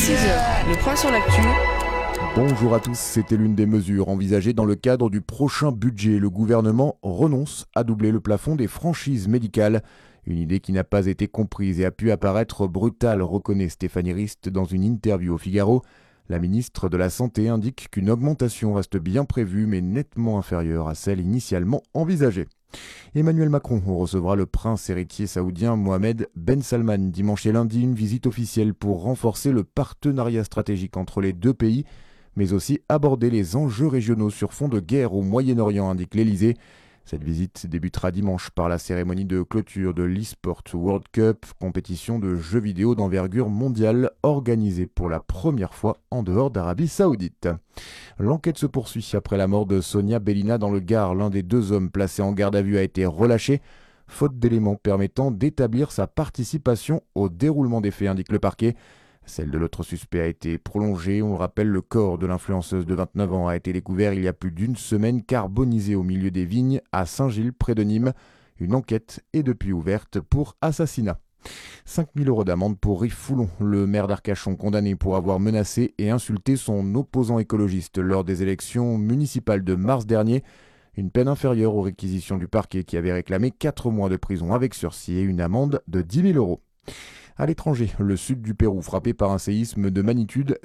6h, le point sur l'actu. Bonjour à tous, c'était l'une des mesures envisagées dans le cadre du prochain budget. Le gouvernement renonce à doubler le plafond des franchises médicales. Une idée qui n'a pas été comprise et a pu apparaître brutale, reconnaît Stéphanie Rist dans une interview au Figaro. La ministre de la Santé indique qu'une augmentation reste bien prévue mais nettement inférieure à celle initialement envisagée. Emmanuel Macron recevra le prince héritier saoudien Mohamed Ben Salman dimanche et lundi, une visite officielle pour renforcer le partenariat stratégique entre les deux pays, mais aussi aborder les enjeux régionaux sur fond de guerre au Moyen-Orient, indique l'Elysée. Cette visite débutera dimanche par la cérémonie de clôture de l'eSport World Cup, compétition de jeux vidéo d'envergure mondiale organisée pour la première fois en dehors d'Arabie Saoudite. L'enquête se poursuit après la mort de Sonia Bellina dans le Gard. L'un des deux hommes placés en garde à vue a été relâché, faute d'éléments permettant d'établir sa participation au déroulement des faits, indique le parquet. Celle de l'autre suspect a été prolongée. On le rappelle, le corps de l'influenceuse de 29 ans a été découvert il y a plus d'une semaine, carbonisé au milieu des vignes à Saint-Gilles, près de Nîmes. Une enquête est depuis ouverte pour assassinat. 5 000 € d'amende pour Rive Foulon, le maire d'Arcachon condamné pour avoir menacé et insulté son opposant écologiste lors des élections municipales de mars dernier. Une peine inférieure aux réquisitions du parquet qui avait réclamé 4 mois de prison avec sursis et une amende de 10 000 €. À l'étranger, le sud du Pérou frappé par un séisme de magnitude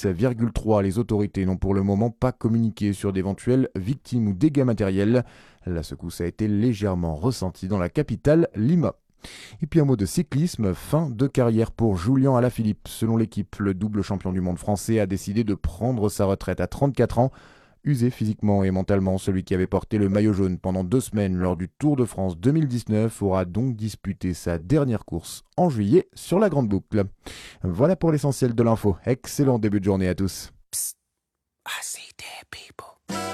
6,3. Les autorités n'ont pour le moment pas communiqué sur d'éventuelles victimes ou dégâts matériels. La secousse a été légèrement ressentie dans la capitale, Lima. Et puis un mot de cyclisme, fin de carrière pour Julian Alaphilippe. Selon l'équipe, le double champion du monde français a décidé de prendre sa retraite à 34 ans. Usé physiquement et mentalement, celui qui avait porté le maillot jaune pendant 2 semaines lors du Tour de France 2019 aura donc disputé sa dernière course en juillet sur la Grande Boucle. Voilà pour l'essentiel de l'info. Excellent début de journée à tous. Psst, I see dead people.